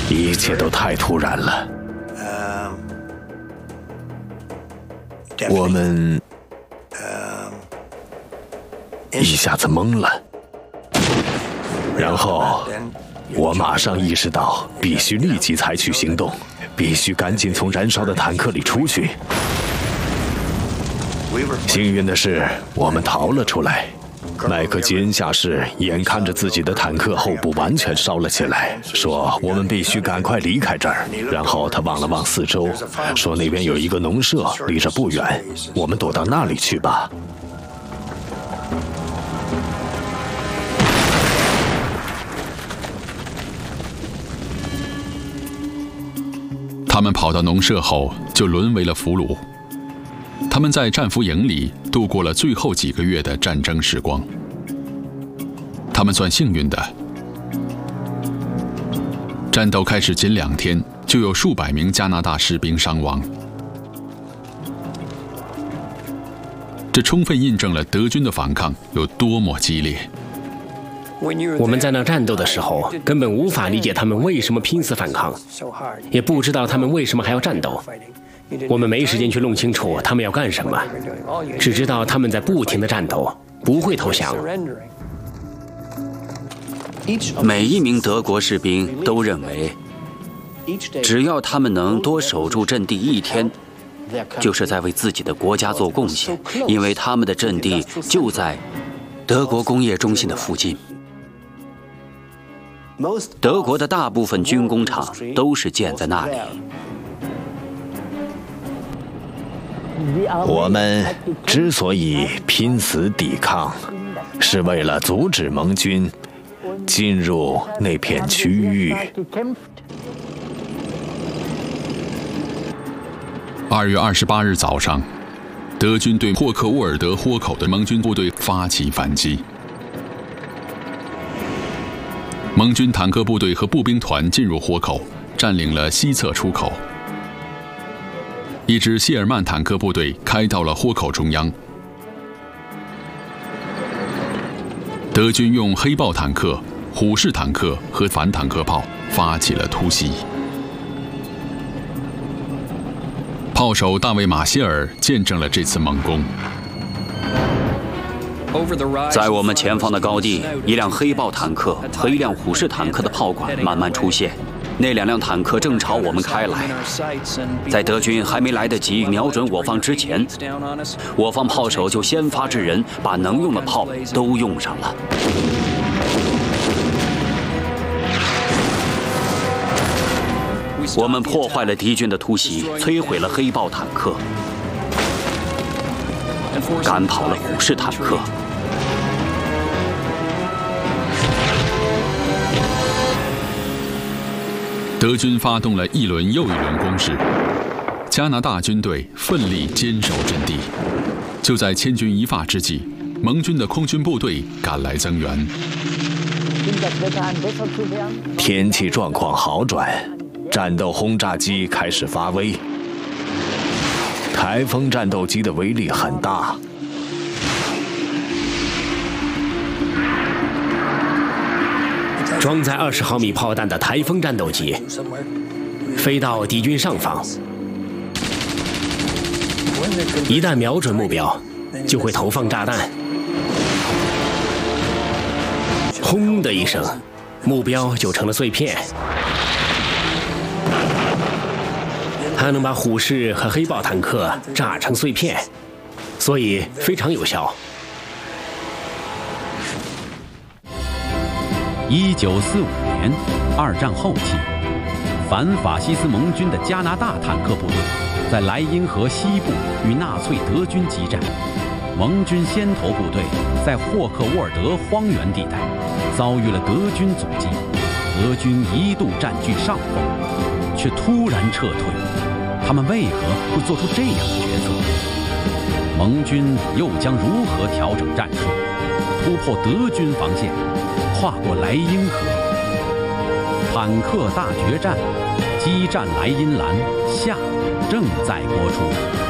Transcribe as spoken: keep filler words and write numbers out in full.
一切都太突然了，我们一下子懵了，然后我马上意识到必须立即采取行动，必须赶紧从燃烧的坦克里出去。幸运的是，我们逃了出来。麦克吉恩下士眼看着自己的坦克后部完全烧了起来，说我们必须赶快离开这儿。然后他望了望四周，说那边有一个农舍，离这不远，我们躲到那里去吧。 他们跑到农舍后就沦为了俘虏。他们在战俘营里度过了最后几个月的战争时光。他们算幸运的，战斗开始仅两天，就有数百名加拿大士兵伤亡。这充分印证了德军的反抗有多么激烈。 我们在那战斗的时候，根本无法理解他们为什么拼死反抗，也不知道他们为什么还要战斗。我们没时间去弄清楚他们要干什么，只知道他们在不停地战斗，不会投降。 每一名德国士兵都认为，只要他们能多守住阵地一天，就是在为自己的国家做贡献，因为他们的阵地就在德国工业中心的附近。德国的大部分军工厂都是建在那里。 我们之所以拼死抵抗，是为了阻止盟军进入那片区域。 二月二十八日早上，德军对霍克沃尔德豁口的盟军部队发起反击。盟军坦克部队和步兵团进入豁口，占领了西侧出口。一支谢尔曼坦克部队开到了豁口中央。德军用黑豹坦克、虎式坦克和反坦克炮发起了突袭。炮手大卫·马歇尔见证了这次猛攻。 在我们前方的高地，一辆黑豹坦克和一辆虎式坦克的炮管慢慢出现。那两辆坦克正朝我们开来，在德军还没来得及瞄准我方之前，我方炮手就先发制人，把能用的炮都用上了。我们破坏了敌军的突袭，摧毁了黑豹坦克，赶跑了虎式坦克。 德军发动了一轮又一轮攻势，加拿大军队奋力坚守阵地。就在千钧一发之际，盟军的空军部队赶来增援。 天气状况好转，战斗轰炸机开始发威。台风战斗机的威力很大。 装载二十毫米炮弹的台风战斗机飞到敌军上方，一旦瞄准目标，就会投放炸弹。轰的一声，目标就成了碎片。还能把虎式和黑豹坦克炸成碎片，所以非常有效。 一九四五年，二战后期，反法西斯盟军的加拿大坦克部队在莱茵河西部与纳粹德军激战。盟军先头部队在霍克沃尔德荒原地带遭遇了德军阻击，德军一度占据上风，却突然撤退。他们为何会做出这样的决策？盟军又将如何调整战术，突破德军防线，跨过莱茵河？坦克大决战，激战莱茵兰下正在播出。